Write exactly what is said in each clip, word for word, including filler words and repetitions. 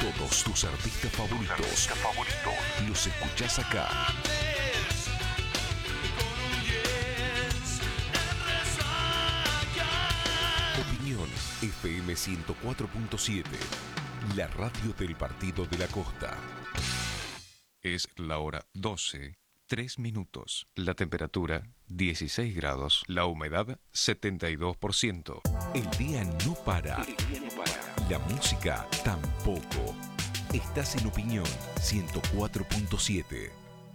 Todos tus artistas favoritos, favoritos los escuchás acá. Opinión F M ciento cuatro punto siete, la radio del Partido de la Costa. Es la hora doce, tres minutos. La temperatura dieciséis grados. La humedad setenta y dos por ciento. El día no para. El día no para. La música tampoco. Estás en Opinión ciento cuatro punto siete.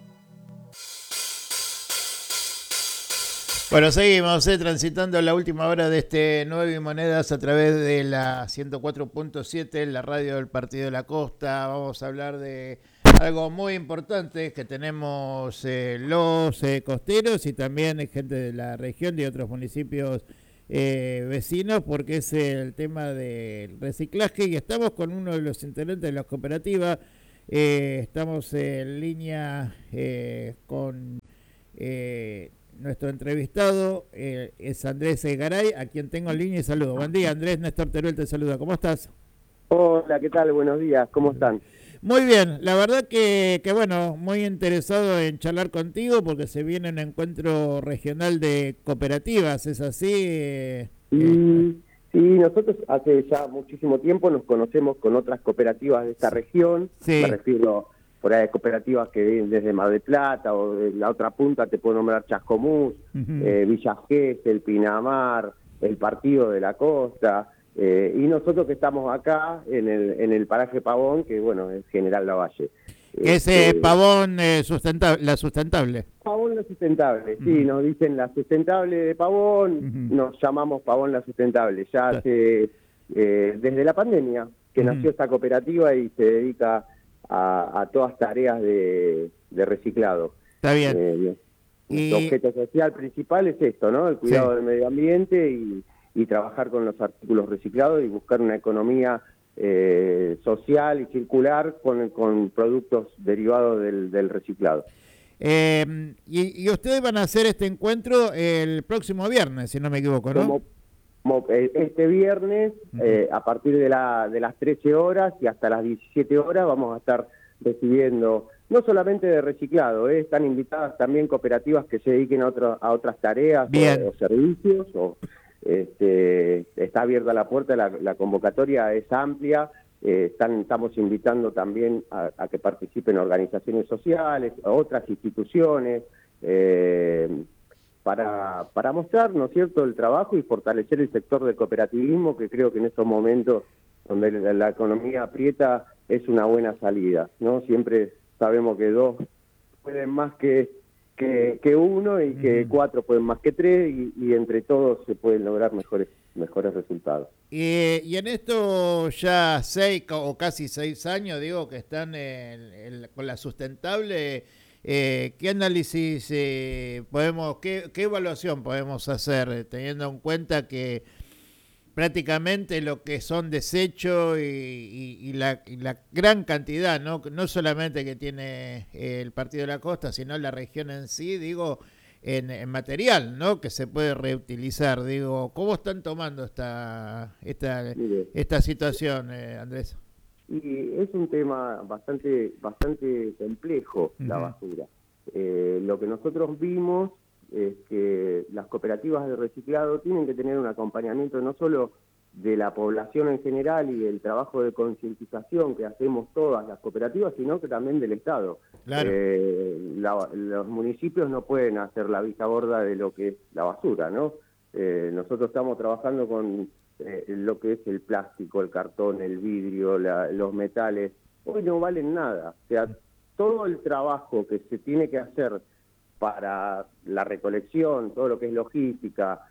Bueno, seguimos eh, transitando la última hora de este nueve y Monedas a través de la ciento cuatro punto siete, la radio del Partido de la Costa. Vamos a hablar de algo muy importante que tenemos eh, los eh, costeros y también gente de la región y otros municipios eh, vecinos, porque es el tema del reciclaje y estamos con uno de los integrantes de las cooperativas. Eh, estamos en línea eh, con... Eh, Nuestro entrevistado eh, es Andrés Garay, a quien tengo en línea y saludo. Buen día, Andrés. Néstor Teruel te saluda. ¿Cómo estás? Hola, ¿qué tal? Buenos días. ¿Cómo están? Muy bien. La verdad que, que bueno, muy interesado en charlar contigo porque se viene un encuentro regional de cooperativas. ¿Es así? Eh, y, eh, sí, nosotros hace ya muchísimo tiempo nos conocemos con otras cooperativas de esta región. Sí. Me refiero por ahí a cooperativas que vienen desde Mar del Plata o de la otra punta, te puedo nombrar Chascomús, uh-huh. eh, Villa Gesell, el Pinamar, el Partido de la Costa, eh, y nosotros que estamos acá en el, en el paraje Pavón, que bueno, es General Lavalle. Ese este, Pavón eh, sustentable, la sustentable. Pavón la sustentable, uh-huh. sí, nos dicen la sustentable de Pavón, uh-huh. nos llamamos Pavón la sustentable, ya hace, eh, desde la pandemia que uh-huh. nació esta cooperativa y se dedica A, a todas tareas de, de reciclado. Está bien. Eh, y... El objeto social principal es esto, ¿no? El cuidado sí. del medio ambiente y, y trabajar con los artículos reciclados y buscar una economía eh, social y circular con, con productos derivados del, del reciclado. Eh, y, y ustedes van a hacer este encuentro el próximo viernes, si no me equivoco, ¿no? Como, como este viernes, uh-huh. eh, a partir de, la, de las trece horas y hasta las diecisiete horas, vamos a estar recibiendo, no solamente de reciclado, eh, están invitadas también cooperativas que se dediquen a, otro, a otras tareas o, o servicios, o, este, está abierta la puerta, la, la convocatoria es amplia, eh, están, estamos invitando también a, a que participen organizaciones sociales, otras instituciones, eh, Para, para mostrar, ¿no es cierto?, el trabajo y fortalecer el sector del cooperativismo, que creo que en estos momentos donde la, la economía aprieta es una buena salida, ¿no? Siempre sabemos que dos pueden más que, que, que uno y que uh-huh. cuatro pueden más que tres y, y entre todos se pueden lograr mejores, mejores resultados. Y, y en esto ya seis o casi seis años, digo, que están en, en, con la sustentable... Eh, ¿Qué análisis eh, podemos, qué, qué evaluación podemos hacer eh, teniendo en cuenta que prácticamente lo que son desechos y, y, y, la, y la gran cantidad, no, no solamente que tiene eh, el Partido de la Costa, sino la región en sí, digo, en, en material, ¿no? Que se puede reutilizar, digo, ¿cómo están tomando esta, esta, esta situación, eh, Andrés? Y es un tema bastante bastante complejo, uh-huh. la basura. Eh, lo que nosotros vimos es que las cooperativas de reciclado tienen que tener un acompañamiento no solo de la población en general y el trabajo de concientización que hacemos todas las cooperativas, sino que también del Estado. Claro. Eh, la, los municipios no pueden hacer la vista gorda de lo que es la basura, ¿no? Eh, nosotros estamos trabajando con... Eh, lo que es el plástico, el cartón, el vidrio, la, los metales, hoy no valen nada. O sea, todo el trabajo que se tiene que hacer para la recolección, todo lo que es logística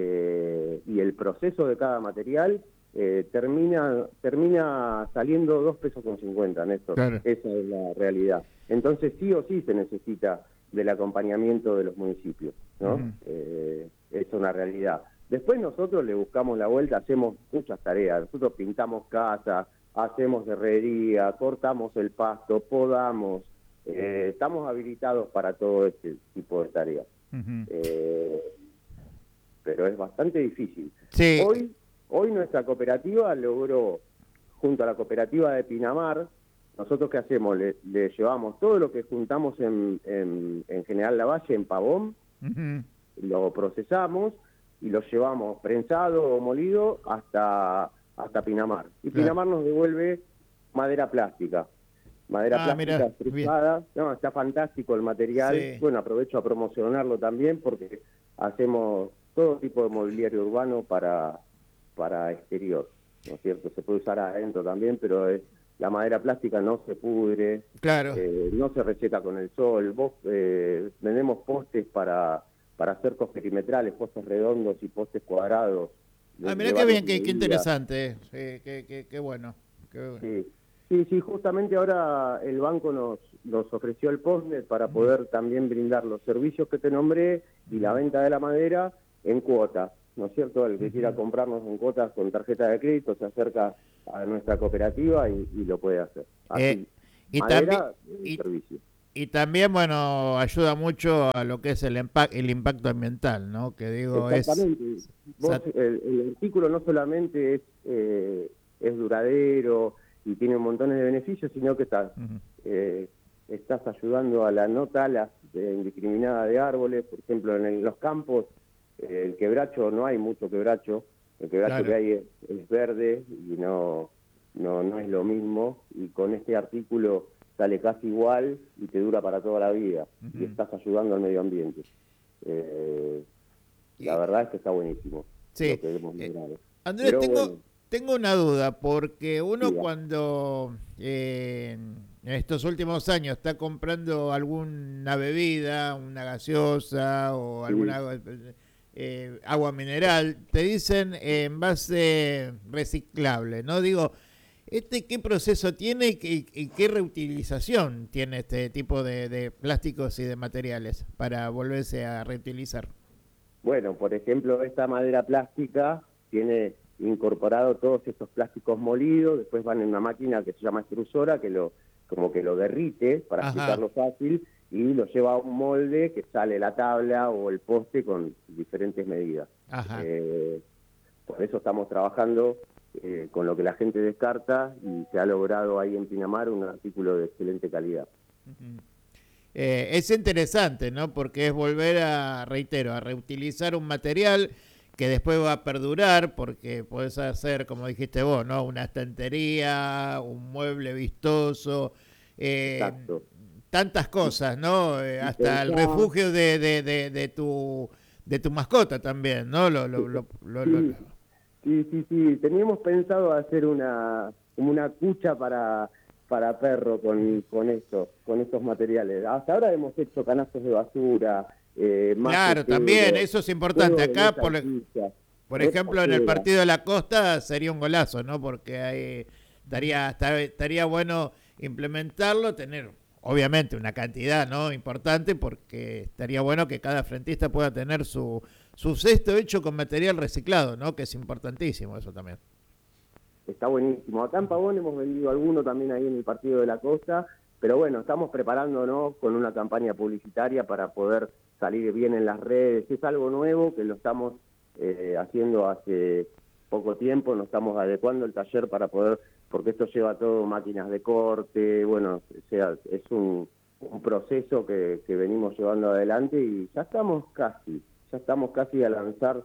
eh, y el proceso de cada material, eh, termina termina saliendo dos pesos con cincuenta, Néstor. Claro. Esa es la realidad. Entonces sí o sí se necesita del acompañamiento de los municipios, ¿no? Uh-huh. Eh, es una realidad. Después nosotros le buscamos la vuelta, hacemos muchas tareas, nosotros pintamos casas, hacemos herrería, cortamos el pasto, podamos, eh, estamos habilitados para todo este tipo de tareas. Uh-huh. Eh, pero es bastante difícil. Sí. Hoy, hoy nuestra cooperativa logró junto a la cooperativa de Pinamar, nosotros ¿qué hacemos? Le, le llevamos todo lo que juntamos en, en, en General Lavalle, en Pavón, uh-huh. lo procesamos y lo llevamos prensado o molido hasta, hasta Pinamar. Y claro. Pinamar nos devuelve madera plástica. Madera ah, plástica estrujada. No, está fantástico el material. Sí. Bueno, aprovecho a promocionarlo también porque hacemos todo tipo de mobiliario urbano para, para exterior, ¿no es cierto? Se puede usar adentro también, pero es, la madera plástica no se pudre, claro. eh, no se reseca con el sol. Vos, eh, vendemos postes para, para cercos perimetrales, postes redondos y postes cuadrados. Ah, mirá qué bien, qué, qué interesante, sí, qué, qué, qué bueno. Qué bueno. Sí. Sí, sí, justamente ahora el banco nos, nos ofreció el postnet para poder también brindar los servicios que te nombré y la venta de la madera en cuotas, ¿no es cierto? El que quiera comprarnos en cuotas con tarjeta de crédito se acerca a nuestra cooperativa y, y lo puede hacer. Así, eh, y, madera también, y, servicio. y también, bueno, ayuda mucho a lo que es el, impact, el impacto ambiental, ¿no? Que digo, exactamente. es... Vos, el, el artículo no solamente es, eh, es duradero y tiene montones de beneficios, sino que estás, uh-huh. eh, estás ayudando a la no tala de, indiscriminada de árboles. Por ejemplo, en el, los campos, eh, el quebracho, no hay mucho quebracho, el quebracho claro. que hay es, es verde y no, no, no es lo mismo, y con este artículo sale casi igual y te dura para toda la vida, uh-huh. y estás ayudando al medio ambiente. Eh, la verdad es que está buenísimo. Sí. Lo que hemos logrado. Eh, Andrés, Pero, tengo... Bueno, Tengo una duda, porque uno sí, cuando eh, en estos últimos años está comprando alguna bebida, una gaseosa o sí. alguna eh, agua mineral, te dicen eh, envase reciclable, ¿no? Digo, ¿este qué proceso tiene y qué, y qué reutilización tiene este tipo de, de plásticos y de materiales para volverse a reutilizar? Bueno, por ejemplo, esta madera plástica tiene incorporado todos estos plásticos molidos, después van en una máquina que se llama extrusora, que lo como que lo derrite, para Ajá. explicarlo fácil, y lo lleva a un molde que sale la tabla o el poste con diferentes medidas. Eh, por eso estamos trabajando eh, con lo que la gente descarta, y se ha logrado ahí en Pinamar un artículo de excelente calidad. Uh-huh. Eh, es interesante, ¿no? Porque es volver a, reitero, a reutilizar un material que después va a perdurar, porque podés hacer, como dijiste vos, ¿no? Una estantería, un mueble vistoso, eh, tantas cosas, ¿no? Eh, hasta el refugio de, de, de, de tu de tu mascota también, ¿no? Lo, lo, lo, lo, sí, lo... sí, sí, sí. Teníamos pensado hacer una como una cucha para para perro con, con esto, con estos materiales. Hasta ahora hemos hecho canastos de basura. Eh, más claro, también, eso es importante. Acá, por, por ejemplo, en el partido de la Costa sería un golazo, ¿no? Porque ahí estaría, estaría bueno implementarlo, tener, obviamente, una cantidad, ¿no? Importante, porque estaría bueno que cada frentista pueda tener su, su cesto hecho con material reciclado, ¿no? Que es importantísimo eso también. Está buenísimo. Acá en Pavón hemos vendido alguno también ahí en el partido de la Costa, pero bueno, estamos preparándonos con una campaña publicitaria para poder salir bien en las redes. Es algo nuevo que lo estamos eh, haciendo hace poco tiempo, nos estamos adecuando el taller para poder, porque esto lleva todo máquinas de corte, bueno, o sea, es un, un proceso que, que venimos llevando adelante y ya estamos casi, ya estamos casi a lanzar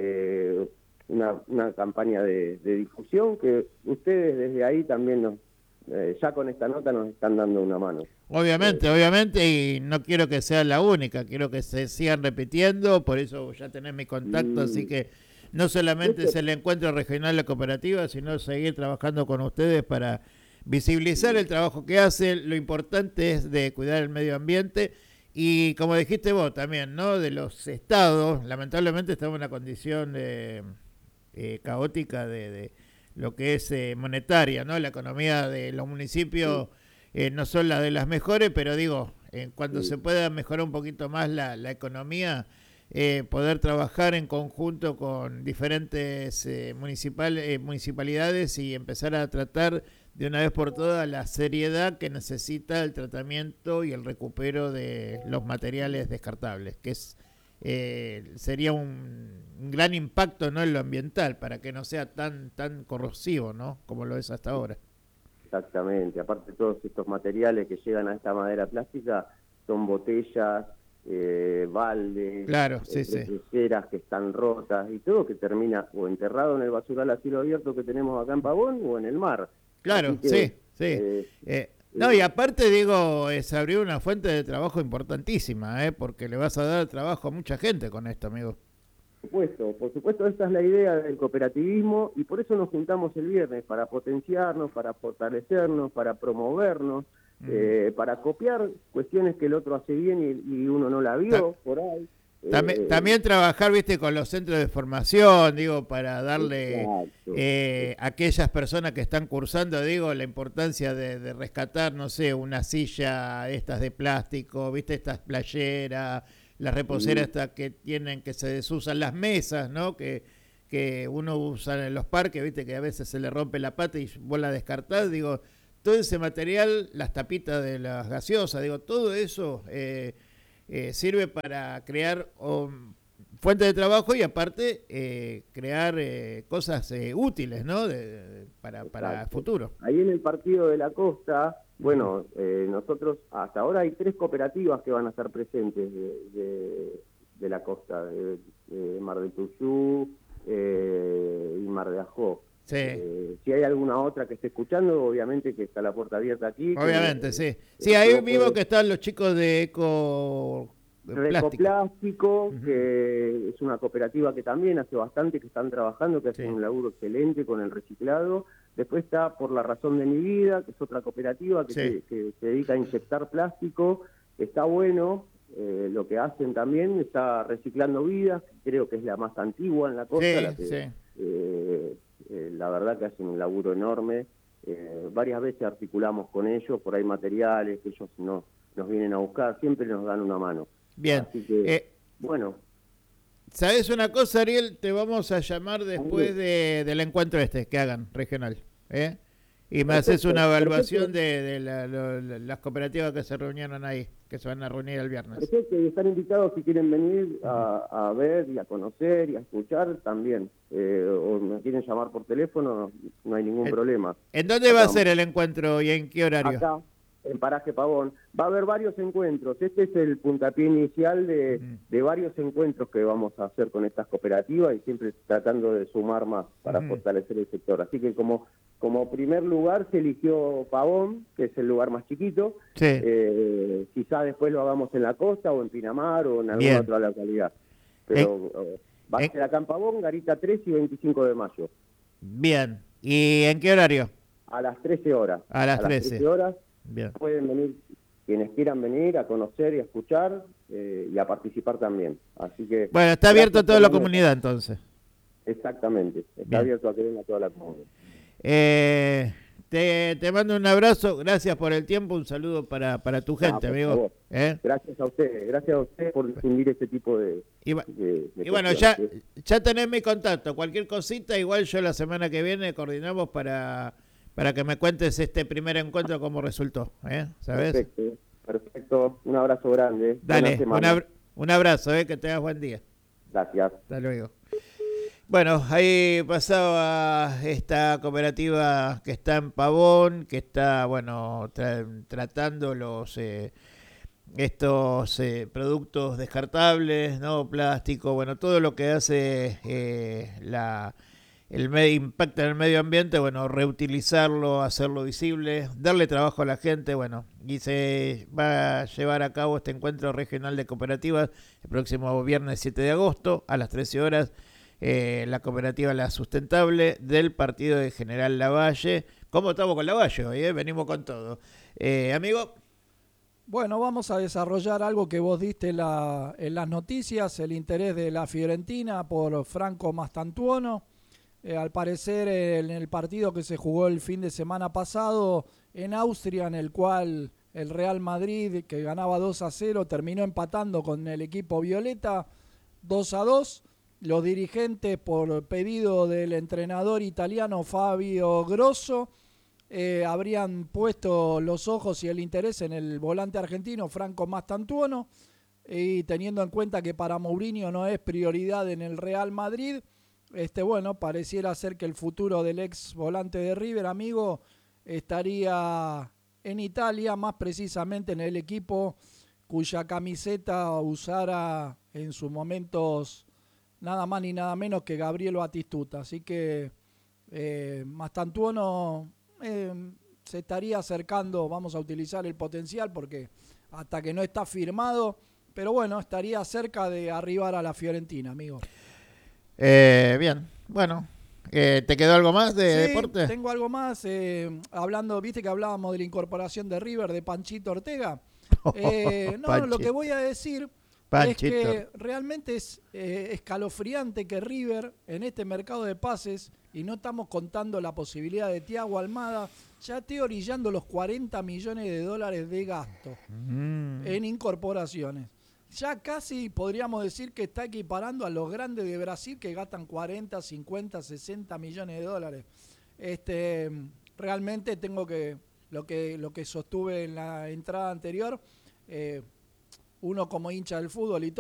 eh, una, una campaña de, de difusión que ustedes desde ahí también nos Eh, ya con esta nota nos están dando una mano. Obviamente, eh, obviamente, y no quiero que sea la única, quiero que se sigan repitiendo, por eso ya tenés mi contacto, y... así que no solamente es el encuentro regional de cooperativa, sino seguir trabajando con ustedes para visibilizar el trabajo que hacen. Lo importante es de cuidar el medio ambiente y, como dijiste vos también, ¿no? De los estados, lamentablemente estamos en una condición de, eh, caótica de... de lo que es eh, monetaria, ¿no? La economía de los municipios sí. eh, no son las de las mejores, pero digo, eh, cuando sí. se pueda mejorar un poquito más la, la economía, eh, poder trabajar en conjunto con diferentes eh, municipal, eh, municipalidades y empezar a tratar de una vez por todas la seriedad que necesita el tratamiento y el recupero de los materiales descartables, que es eh, sería un, un gran impacto, ¿no?, en lo ambiental, para que no sea tan tan corrosivo, ¿no?, como lo es hasta ahora. Exactamente, aparte todos estos materiales que llegan a esta madera plástica son botellas, eh, baldes, claro, sí, eh, sí. ceras que están rotas y todo que termina o enterrado en el basural a cielo abierto que tenemos acá en Pavón o en el mar. Claro, que, sí, sí. Eh, eh, no, y aparte, digo, es abrir una fuente de trabajo importantísima, ¿eh? Porque le vas a dar trabajo a mucha gente con esto, amigo. Por supuesto, por supuesto, esa es la idea del cooperativismo y por eso nos juntamos el viernes, para potenciarnos, para fortalecernos, para promovernos, mm. eh, para copiar cuestiones que el otro hace bien y, y uno no la vio Ta por ahí. También, eh, también trabajar, viste, con los centros de formación, digo, para darle eh, a aquellas personas que están cursando, digo, la importancia de, de rescatar, no sé, una silla estas de plástico, viste, estas playeras, las reposeras estas que tienen, que se desusan, las mesas, ¿no?, que, que uno usa en los parques, viste, que a veces se le rompe la pata y vos la descartás, digo, todo ese material, las tapitas de las gaseosas, digo, todo eso eh, eh, sirve para crear um, fuentes de trabajo y aparte eh, crear eh, cosas eh, útiles, ¿no?, de, de, para, para el futuro. Ahí en el partido de la costa, bueno, eh, nosotros hasta ahora hay tres cooperativas que van a estar presentes de, de, de la costa, de, de Mar del Tuyú eh, y Mar de Ajó. Sí. Eh, si hay alguna otra que esté escuchando, obviamente que está la puerta abierta aquí. Obviamente, que, sí. Sí, ahí mismo puede... que están los chicos de Eco... Recoplástico, uh-huh. que es una cooperativa que también hace bastante, que están trabajando, que hacen sí. un laburo excelente con el reciclado. Después está Por la Razón de Mi Vida, que es otra cooperativa que, sí. se, que se dedica a inyectar plástico. Está bueno eh, lo que hacen también, está reciclando vidas, creo que es la más antigua en la costa. Sí, la que, sí. eh, eh, la verdad que hacen un laburo enorme. Eh, varias veces articulamos con ellos, por ahí materiales que ellos no, nos vienen a buscar, siempre nos dan una mano. Bien, Así que, eh, bueno. ¿Sabes una cosa, Ariel? Te vamos a llamar después de, del encuentro este que hagan, regional, ¿eh? Y me perfecto, haces una evaluación perfecto. de, de la, lo, las cooperativas que se reunieron ahí, que se van a reunir el viernes. Perfecto, y están invitados si quieren venir a, a ver y a conocer y a escuchar también. Eh, o me quieren llamar por teléfono, no hay ningún ¿En, problema. ¿En dónde acá va a ser el encuentro y en qué horario? Acá, en Paraje Pavón. Va a haber varios encuentros. Este es el puntapié inicial de, uh-huh. de varios encuentros que vamos a hacer con estas cooperativas y siempre tratando de sumar más para uh-huh. fortalecer el sector. Así que como, como primer lugar se eligió Pavón, que es el lugar más chiquito. Sí. Eh, quizá después lo hagamos en la costa o en Pinamar o en alguna Bien. otra localidad. Pero eh, va a ser acá en Pavón, Garita tres y veinticinco de mayo. Bien. ¿Y en qué horario? A las trece horas. A las a trece. Las trece horas. Bien. Pueden venir quienes quieran venir a conocer y a escuchar eh, y a participar también. Así que bueno, está abierto a toda la comunidad entonces. Exactamente, está Bien. abierto a que venga toda la comunidad. Eh, te, te mando un abrazo, gracias por el tiempo, un saludo para, para tu gente, ah, amigo. ¿Eh? Gracias a ustedes, gracias a ustedes por difundir este tipo de... Y, de, de y bueno, ya, ya tenés mi contacto, cualquier cosita, igual yo la semana que viene coordinamos para... para que me cuentes este primer encuentro cómo resultó, ¿eh? ¿Sabes? Perfecto, perfecto. Un abrazo grande. Dale, un, ab un abrazo, ¿eh? Que tengas buen día. Gracias. Hasta luego. Bueno, ahí pasaba esta cooperativa que está en Pavón, que está, bueno, tra tratando los eh, estos eh, productos descartables, ¿no? Plástico, bueno, todo lo que hace eh, la... el medio, impacta en el medio ambiente, bueno, reutilizarlo, hacerlo visible, darle trabajo a la gente, bueno, y se va a llevar a cabo este encuentro regional de cooperativas el próximo viernes siete de agosto a las trece horas, eh, la cooperativa La Sustentable del partido de General Lavalle. ¿Cómo estamos con Lavalle hoy? Eh? Venimos con todo. Eh, amigo. Bueno, vamos a desarrollar algo que vos diste la, en las noticias, el interés de la Fiorentina por Franco Mastantuono. Eh, al parecer en el partido que se jugó el fin de semana pasado en Austria, en el cual el Real Madrid, que ganaba dos a cero, terminó empatando con el equipo violeta dos a dos. Los dirigentes, por pedido del entrenador italiano Fabio Grosso, eh, habrían puesto los ojos y el interés en el volante argentino Franco Mastantuono. y teniendo en cuenta que para Mourinho no es prioridad en el Real Madrid, este bueno, pareciera ser que el futuro del ex volante de River, amigo, estaría en Italia, más precisamente en el equipo cuya camiseta usara en sus momentos nada más ni nada menos que Gabriel Batistuta. Así que eh, Mastantuono eh, se estaría acercando, vamos a utilizar el potencial porque hasta que no está firmado, pero bueno, estaría cerca de arribar a la Fiorentina, amigo. Eh, bien, bueno, eh, ¿te quedó algo más de sí, deporte? Tengo algo más, eh, hablando, viste que hablábamos de la incorporación de River, de Panchito Ortega. Eh, no, Panchito. lo que voy a decir Panchito. es que realmente es eh, escalofriante que River en este mercado de pases, y no estamos contando la posibilidad de Thiago Almada, ya esté orillando los cuarenta millones de dólares de gasto Mm. en incorporaciones. Ya casi podríamos decir que está equiparando a los grandes de Brasil que gastan cuarenta, cincuenta, sesenta millones de dólares. Este, realmente tengo que, lo que, lo que sostuve en la entrada anterior, eh, uno como hincha del fútbol y todo,